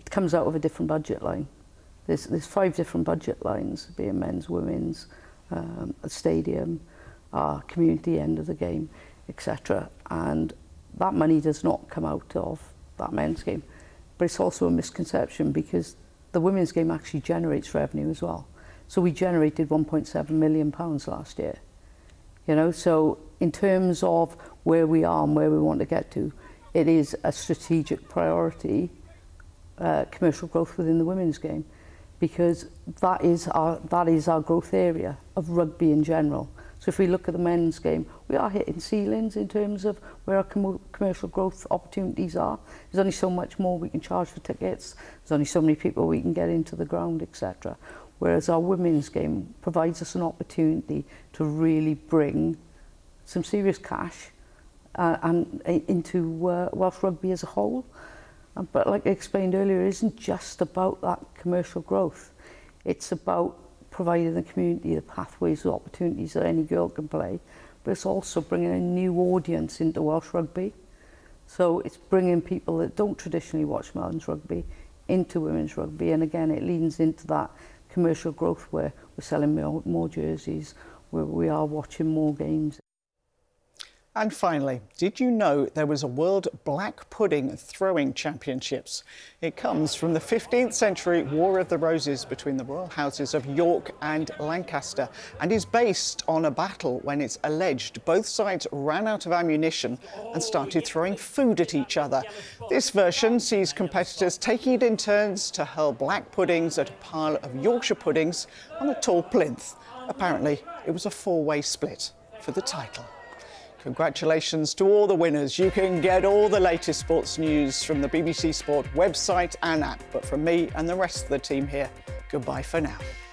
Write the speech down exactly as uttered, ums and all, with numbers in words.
comes out of a different budget line. There's, there's five different budget lines, being men's, women's, um, a stadium, our community end of the game, et cetera. And that money does not come out of that men's game. But it's also a misconception because the women's game actually generates revenue as well. So we generated one point seven million pounds last year. You know, so in terms of where we are and where we want to get to, it is a strategic priority, uh, commercial growth within the women's game, because that is our that is our growth area of rugby in general. So if we look at the men's game, we are hitting ceilings in terms of where our com commercial growth opportunities are. There's only so much more we can charge for tickets. There's only so many people we can get into the ground, et cetera. Whereas our women's game provides us an opportunity to really bring some serious cash uh, and uh, into uh, Welsh rugby as a whole. Um, but like I explained earlier, it isn't just about that commercial growth. It's about providing the community the pathways, the opportunities that any girl can play, but it's also bringing a new audience into Welsh rugby. So it's bringing people that don't traditionally watch men's rugby into women's rugby, and again it leans into that commercial growth where we're selling more, more jerseys, where we are watching more games. And finally, did you know there was a World Black Pudding Throwing Championships? It comes from the fifteenth century War of the Roses between the royal houses of York and Lancaster, and is based on a battle when it's alleged both sides ran out of ammunition and started throwing food at each other. This version sees competitors taking it in turns to hurl black puddings at a pile of Yorkshire puddings on a tall plinth. Apparently, it was a four-way split for the title. Congratulations to all the winners. You can get all the latest sports news from the B B C Sport website and app. But from me and the rest of the team here, goodbye for now.